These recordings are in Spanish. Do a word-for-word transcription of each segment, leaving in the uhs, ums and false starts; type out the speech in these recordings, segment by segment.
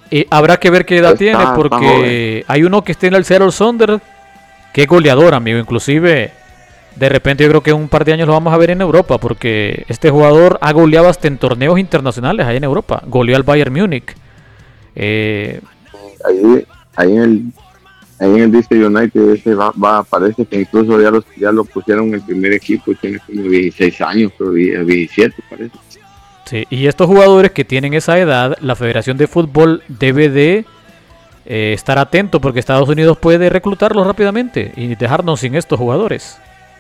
Eh, habrá que ver qué edad Está, tiene, está joven. porque hay uno que está en el Seattle Sounders, que es goleador, amigo. Inclusive, de repente yo creo que en un par de años lo vamos a ver en Europa, porque este jugador ha goleado hasta en torneos internacionales allá en Europa. Goleó al Bayern Múnich. Eh, Ahí, ahí en el ahí en el D C United ese va, va, parece que incluso ya, los, ya lo pusieron en el primer equipo, tiene como dieciséis años, pero diecisiete parece. sí, y estos jugadores que tienen esa edad, la Federación de Fútbol debe de eh, estar atento, porque Estados Unidos puede reclutarlos rápidamente y dejarnos sin estos jugadores.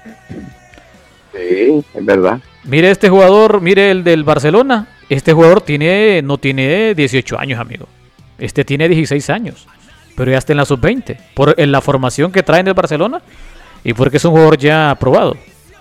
Sí, es verdad. Mire este jugador, mire el del Barcelona. Este jugador tiene no tiene dieciocho años, amigo. Este tiene dieciséis años, pero ya está en la sub veinte. Por en la formación que traen del Barcelona y porque es un jugador ya aprobado.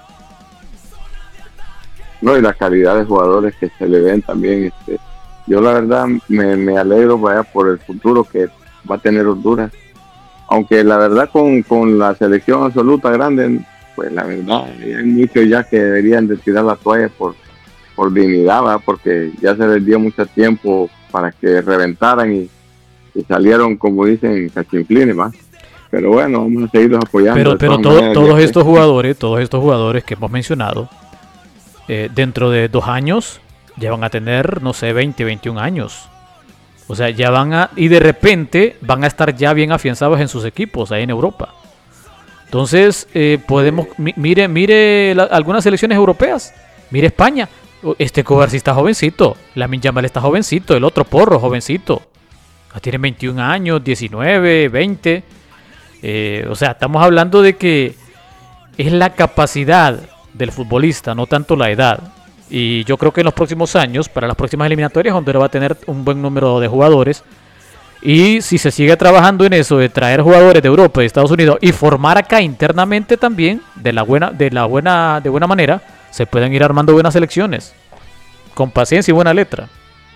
No, y la calidad de jugadores que se le ven también. Este, yo la verdad me, me alegro vaya por el futuro que va a tener Honduras. Aunque la verdad con, con la selección absoluta grande, pues la verdad hay muchos ya que deberían de tirar la toalla por, por dignidad, ¿verdad? Porque ya se les dio mucho tiempo para que reventaran y, y salieron, como dicen, cachinflines más. Pero bueno, vamos a seguirlos apoyando. Pero, de pero todas todo- maneras, todos ya estos que- jugadores, todos estos jugadores que hemos mencionado, eh, dentro de dos años ya van a tener, no sé, veinte, veintiún años. O sea, ya van a, y de repente van a estar ya bien afianzados en sus equipos ahí en Europa. Entonces, eh, podemos, mi- mire, mire la- algunas selecciones europeas, mire España. O- Este Kovacic está jovencito, Lamine Yamal está jovencito, el otro Porro jovencito. Ah, tienen veintiún años, diecinueve, veinte. Eh, o sea, estamos hablando de que es la capacidad del futbolista, no tanto la edad. Y yo creo que en los próximos años, para las próximas eliminatorias, Honduras va a tener un buen número de jugadores. Y si se sigue trabajando en eso, de traer jugadores de Europa y Estados Unidos y formar acá internamente también, de la buena, de la buena, de buena manera, se pueden ir armando buenas selecciones. Con paciencia y buena letra.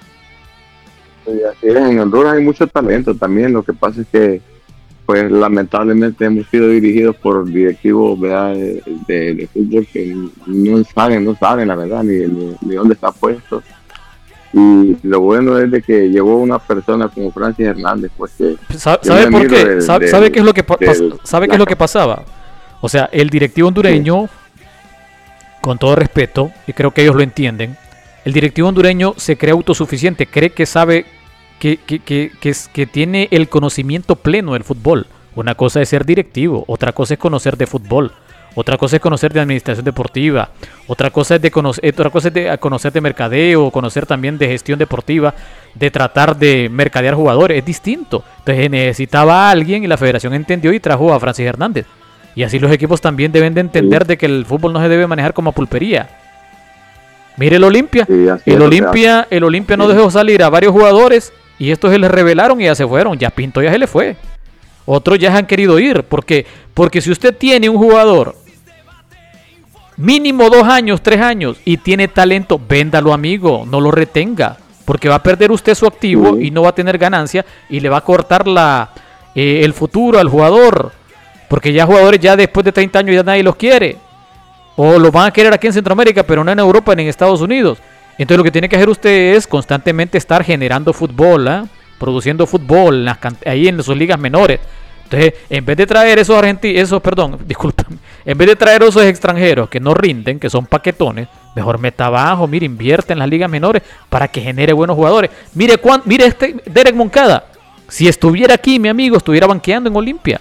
Y así es, en Honduras hay mucho talento también. Lo que pasa es que, pues lamentablemente hemos sido dirigidos por directivos, ¿verdad? De, de, de fútbol que no saben, no saben la verdad ni, ni, ni dónde está puesto. Y lo bueno es de que llegó una persona como Francis Hernández, pues que Sa- yo ¿Sabe me por admiro qué? del- ¿Sabe, del- sabe qué es lo que pa- pas- del- sabe qué la- es lo que pasaba? O sea, el directivo hondureño, con todo respeto, y creo que ellos lo entienden, el directivo hondureño se cree autosuficiente, cree que sabe que, que, que, que, es- que tiene el conocimiento pleno del fútbol. Una cosa es ser directivo, otra cosa es conocer de fútbol, otra cosa es conocer de administración deportiva, otra cosa es de conocer, otra cosa es de conocer de mercadeo, conocer también de gestión deportiva, de tratar de mercadear jugadores, es distinto. Entonces necesitaba a alguien y la federación entendió y trajo a Francis Hernández. Y así los equipos también deben de entender Sí. de que el fútbol no se debe manejar como pulpería. Mire el Olimpia, Sí, así es, el o sea, Olimpia, el Olimpia no sí. dejó salir a varios jugadores y estos se les revelaron y ya se fueron. Ya Pinto ya se le fue. Otros ya se han querido ir. Porque, porque si usted tiene un jugador mínimo dos años, tres años y tiene talento, véndalo, amigo, no lo retenga. Porque va a perder usted su activo Sí. y no va a tener ganancia y le va a cortar la, eh, el futuro al jugador. Porque ya jugadores ya después de treinta años ya nadie los quiere. O los van a querer aquí en Centroamérica, pero no en Europa ni en Estados Unidos. Entonces lo que tiene que hacer usted es constantemente estar generando fútbol, ¿eh? Produciendo fútbol en las can- ahí en sus ligas menores. Entonces, en vez de traer esos argentinos, esos, perdón, disculpen, en vez de traer esos extranjeros que no rinden, que son paquetones, mejor meta abajo, mire, invierte en las ligas menores para que genere buenos jugadores. Mire, cuán, mire este Derek Moncada, si estuviera aquí, mi amigo, estuviera banqueando en Olimpia.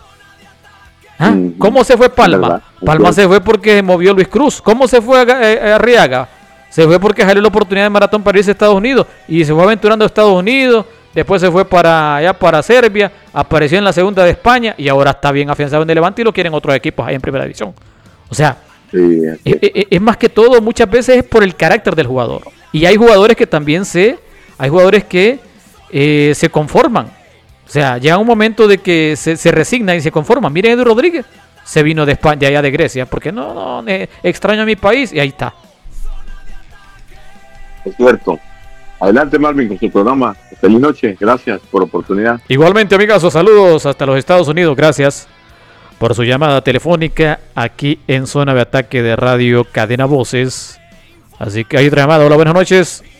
¿Ah? Mm, ¿Cómo se fue Palma? verdad, Palma entiendo. se fue porque movió Luis Cruz. ¿Cómo se fue a- eh, Arriaga? Se fue porque salió la oportunidad de maratón para irse a Estados Unidos y se fue aventurando a Estados Unidos. Después se fue para allá, para Serbia, apareció en la segunda de España y ahora está bien afianzado en el Levante y lo quieren otros equipos ahí en primera división. O sea, Sí, así es, es. es- es más que todo, muchas veces es por el carácter del jugador. Y hay jugadores que también se, hay jugadores que eh, se conforman. O sea, llega un momento de que se, se resignan y se conforman. Miren, Edu Rodríguez se vino de España, de allá de Grecia, porque no, no, eh, extraño a mi país y ahí está. Es cierto. Adelante, Marvin, con su programa. Feliz noche. Gracias por la oportunidad. Igualmente, amigazos, saludos hasta los Estados Unidos. Gracias por su llamada telefónica aquí en Zona de Ataque de Radio Cadena Voces. Así que hay otra llamada. Hola, buenas noches.